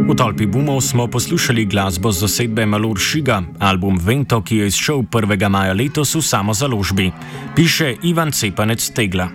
V Tolpi Bumov smo poslušali glasbo z zasedbe Malur Šiga, album Vento, ki je izšel 1. maja letos v samozaložbi. Piše Ivan Cepanec Tegla.